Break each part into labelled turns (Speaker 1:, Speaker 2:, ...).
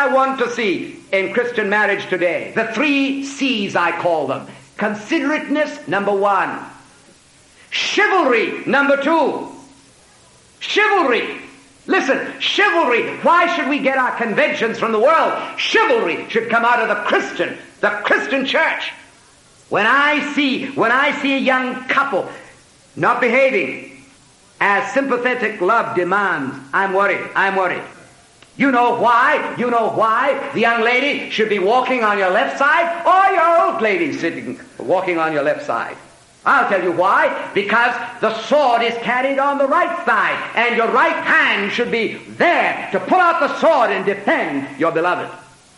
Speaker 1: I want to see in Christian marriage today? The 3 C's, I call them. Considerateness, number 1. Chivalry, number 2. Chivalry. Listen, chivalry. Why should we get our conventions from the world? Chivalry should come out of the Christian church. When I see a young couple not behaving as sympathetic love demands, I'm worried. You know why? The young lady should be walking on your left side, or your old lady walking on your left side. I'll tell you why. Because the sword is carried on the right side, and your right hand should be there to pull out the sword and defend your beloved.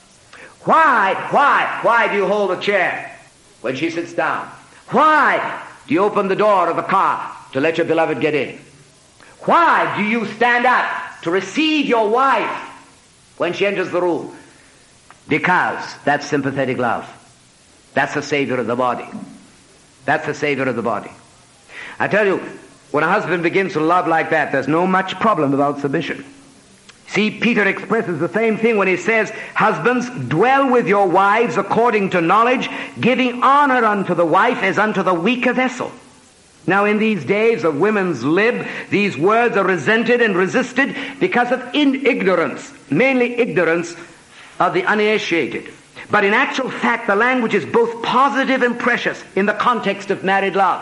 Speaker 1: Why do you hold a chair when she sits down? Why do you open the door of the car to let your beloved get in? Why do you stand up to receive your wife when she enters the room? Because that's sympathetic love. That's the Savior of the body. That's the Savior of the body. I tell you, when a husband begins to love like that, there's no much problem about submission. See, Peter expresses the same thing when he says, husbands, dwell with your wives according to knowledge, giving honor unto the wife as unto the weaker vessel. Now, in these days of women's lib, these words are resented and resisted because of ignorance, mainly ignorance of the uninitiated. But in actual fact, the language is both positive and precious in the context of married love.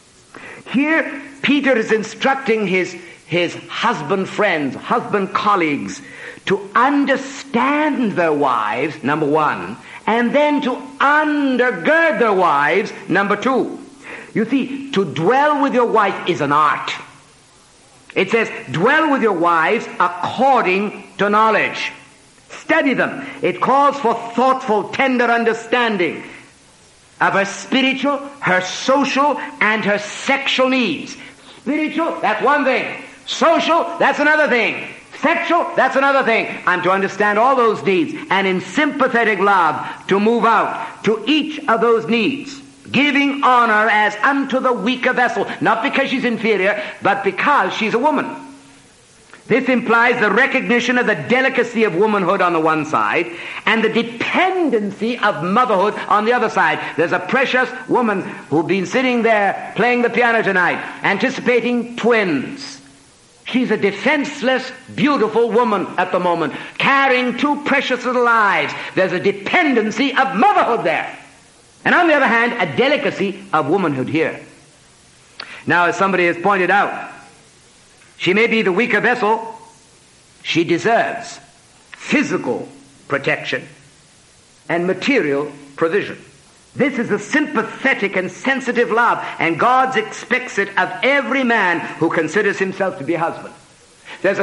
Speaker 1: Here, Peter is instructing his husband friends, husband colleagues, to understand their wives, number 1, and then to undergird their wives, number 2. You see, to dwell with your wife is an art. It says, dwell with your wives according to knowledge. Study them. It calls for thoughtful, tender understanding of her spiritual, her social, and her sexual needs. Spiritual, that's one thing. Social, that's another thing. Sexual, that's another thing. I'm to understand all those needs, and in sympathetic love to move out to each of those needs, giving honor as unto the weaker vessel, not because she's inferior, but because she's a woman. This implies the recognition of the delicacy of womanhood on the one side and the dependency of motherhood on the other side. There's a precious woman who's been sitting there playing the piano tonight, anticipating twins. She's a defenseless, beautiful woman at the moment, carrying 2 precious little lives. There's a dependency of motherhood there. And on the other hand, a delicacy of womanhood here. Now, as somebody has pointed out, she may be the weaker vessel. She deserves physical protection and material provision. This is a sympathetic and sensitive love, and God expects it of every man who considers himself to be a husband. There's a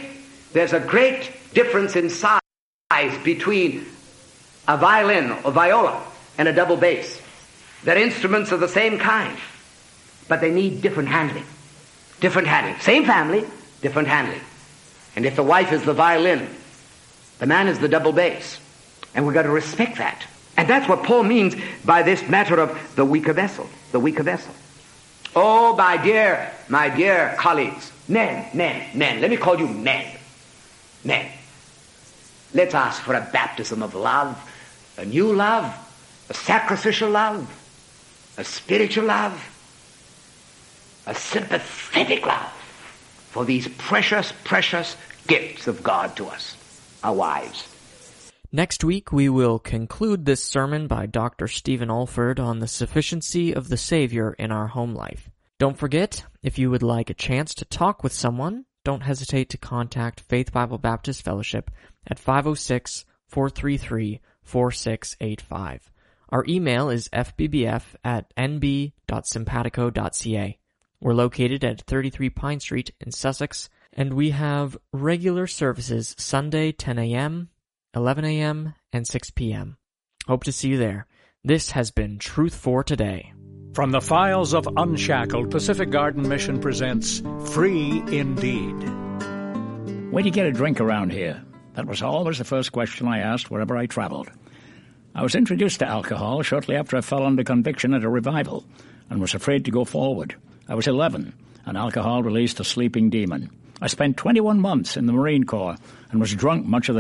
Speaker 1: great difference in size between a violin or viola and a double bass. They're instruments of the same kind, but they need different handling. Different handling. Same family, different handling. And if the wife is the violin, the man is the double bass. And we've got to respect that. And that's what Paul means by this matter of the weaker vessel. The weaker vessel. Oh, my dear colleagues, men. Let me call you men. Men. Let's ask for a baptism of love, a new love, a sacrificial love, a spiritual love, a sympathetic love for these precious, precious gifts of God to us, our wives.
Speaker 2: Next week, we will conclude this sermon by Dr. Stephen Alford on the sufficiency of the Savior in our home life. Don't forget, if you would like a chance to talk with someone, don't hesitate to contact Faith Bible Baptist Fellowship at 506-433-4685. Our email is fbbf@nb.simpatico.ca. We're located at 33 Pine Street in Sussex, and we have regular services Sunday 10 a.m., 11 a.m., and 6 p.m. Hope to see you there. This has been Truth for Today.
Speaker 3: From the files of Unshackled, Pacific Garden Mission presents Free Indeed.
Speaker 4: Where do you get a drink around here? That was always the first question I asked wherever I traveled. I was introduced to alcohol shortly after I fell under conviction at a revival and was afraid to go forward. I was 11, and alcohol released a sleeping demon. I spent 21 months in the Marine Corps and was drunk much of the